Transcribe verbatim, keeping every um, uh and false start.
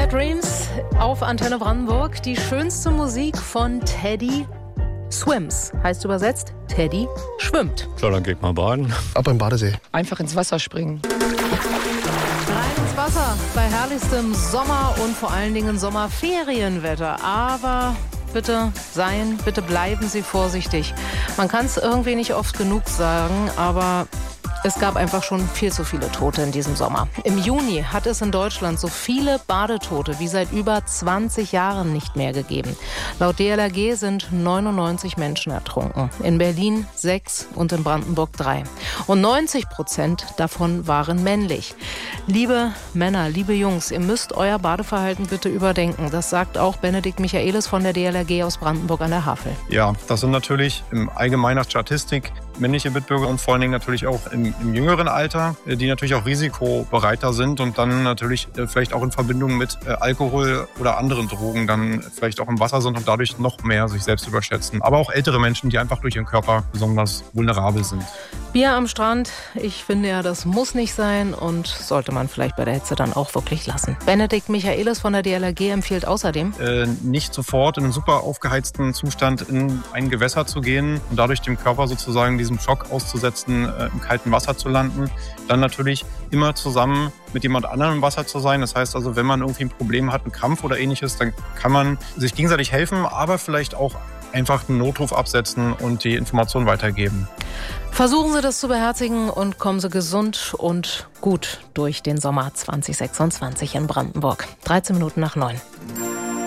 Sweet Dreams auf Antenne Brandenburg. Die schönste Musik von Teddy Swims. Heißt übersetzt, Teddy schwimmt. So, dann geht mal baden. Ab im Badesee. Einfach ins Wasser springen. Rein ins Wasser bei herrlichstem Sommer und vor allen Dingen Sommerferienwetter. Aber bitte seien, bitte bleiben Sie vorsichtig. Man kann es irgendwie nicht oft genug sagen, aber es gab einfach schon viel zu viele Tote in diesem Sommer. Im Juni hat es in Deutschland so viele Badetote wie seit über zwanzig Jahren nicht mehr gegeben. Laut D L R G sind neunundneunzig Menschen ertrunken. In Berlin sechs und in Brandenburg drei. Und neunzig Prozent davon waren männlich. Liebe Männer, liebe Jungs, ihr müsst euer Badeverhalten bitte überdenken. Das sagt auch Benedikt Michaelis von der D L R G aus Brandenburg an der Havel. Ja, das sind natürlich im allgemeiner Statistik männliche Mitbürger und vor allen Dingen natürlich auch im, im jüngeren Alter, die natürlich auch risikobereiter sind und dann natürlich vielleicht auch in Verbindung mit Alkohol oder anderen Drogen dann vielleicht auch im Wasser sind und dadurch noch mehr sich selbst überschätzen. Aber auch ältere Menschen, die einfach durch ihren Körper besonders vulnerabel sind. Bier am Strand, ich finde ja, das muss nicht sein und sollte man vielleicht bei der Hitze dann auch wirklich lassen. Benedikt Michaelis von der D L R G empfiehlt außerdem, äh, nicht sofort in einem super aufgeheizten Zustand in ein Gewässer zu gehen und dadurch dem Körper sozusagen diesem Schock auszusetzen, äh, im kalten Wasser zu landen. Dann natürlich immer zusammen mit jemand anderem im Wasser zu sein. Das heißt also, wenn man irgendwie ein Problem hat, einen Krampf oder ähnliches, dann kann man sich gegenseitig helfen, aber vielleicht auch einfach einen Notruf absetzen und die Information weitergeben. Versuchen Sie das zu beherzigen und kommen Sie gesund und gut durch den Sommer zwanzig sechsundzwanzig in Brandenburg. dreizehn Minuten nach neun.